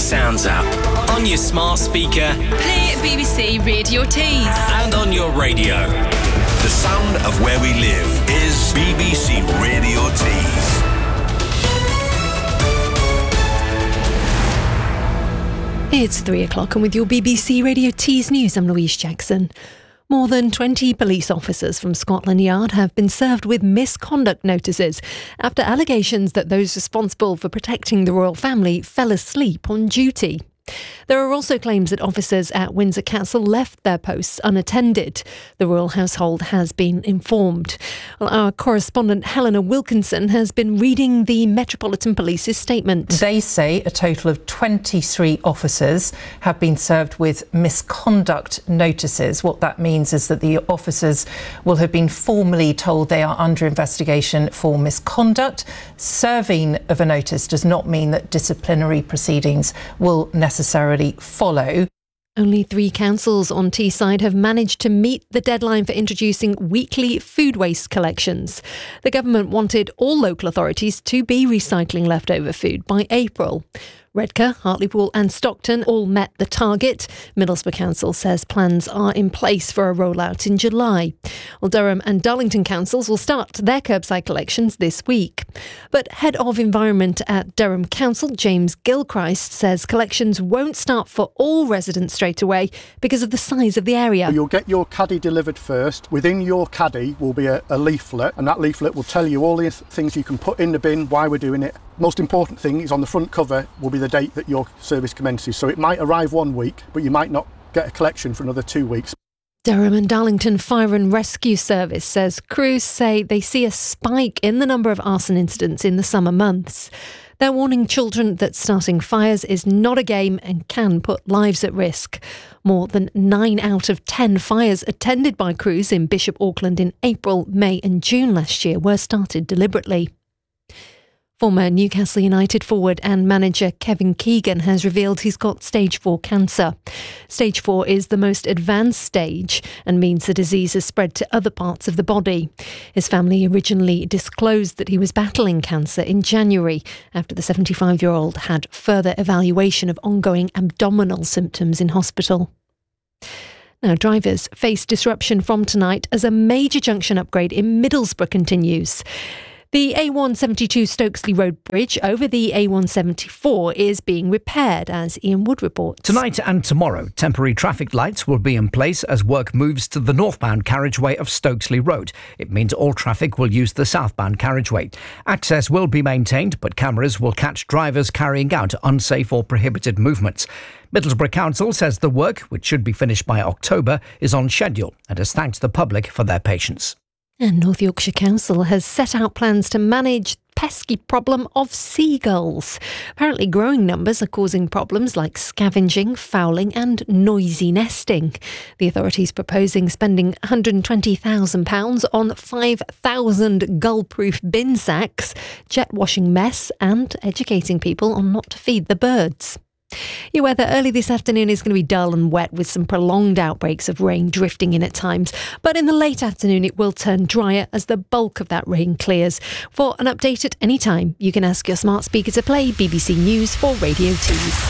Sounds app, on your smart speaker, play BBC Radio Tees, and on your radio. The sound of where we live is BBC Radio Tees. It's 3 o'clock, and with your BBC Radio Tees news, I'm Louise Jackson. More than 20 police officers from Scotland Yard have been served with misconduct notices after allegations that those responsible for protecting the royal family fell asleep on duty. There are also claims that officers at Windsor Castle left their posts unattended. The royal household has been informed. Well, our correspondent Helena Wilkinson has been reading the Metropolitan Police's statement. They say a total of 23 officers have been served with misconduct notices. What that means is that the officers will have been formally told they are under investigation for misconduct. Serving of a notice does not mean that disciplinary proceedings will necessarily follow. Only 3 councils on Teesside have managed to meet the deadline for introducing weekly food waste collections. The government wanted all local authorities to be recycling leftover food by April. Redcar, Hartlepool and Stockton all met the target. Middlesbrough Council says plans are in place for a rollout in July. Well, Durham and Darlington councils will start their curbside collections this week. But Head of Environment at Durham Council, James Gilchrist, says collections won't start for all residents straight away because of the size of the area. You'll get your caddy delivered first. Within your caddy will be a leaflet, and that leaflet will tell you all the things you can put in the bin, why we're doing it. Most important thing is on the front cover will be the date that your service commences. So it might arrive 1 week, but you might not get a collection for another 2 weeks. Durham and Darlington Fire and Rescue Service says crews say they see a spike in the number of arson incidents in the summer months. They're warning children that starting fires is not a game and can put lives at risk. More than 9 out of 10 fires attended by crews in Bishop Auckland in April, May and June last year were started deliberately. Former Newcastle United forward and manager Kevin Keegan has revealed he's got stage 4 cancer. Stage 4 is the most advanced stage and means the disease has spread to other parts of the body. His family originally disclosed that he was battling cancer in January after the 75-year-old had further evaluation of ongoing abdominal symptoms in hospital. Now, drivers face disruption from tonight as a major junction upgrade in Middlesbrough continues. The A172 Stokesley Road Bridge over the A174 is being repaired, as Ian Wood reports. Tonight and tomorrow, temporary traffic lights will be in place as work moves to the northbound carriageway of Stokesley Road. It means all traffic will use the southbound carriageway. Access will be maintained, but cameras will catch drivers carrying out unsafe or prohibited movements. Middlesbrough Council says the work, which should be finished by October, is on schedule and has thanked the public for their patience. And North Yorkshire Council has set out plans to manage pesky problem of seagulls. Apparently growing numbers are causing problems like scavenging, fouling and noisy nesting. The authorities proposing spending £120,000 on 5,000 gull-proof bin sacks, jet washing mess and educating people on not to feed the birds. Your weather early this afternoon is going to be dull and wet with some prolonged outbreaks of rain drifting in at times. But in the late afternoon, it will turn drier as the bulk of that rain clears. For an update at any time, you can ask your smart speaker to play BBC News for Radio Tees.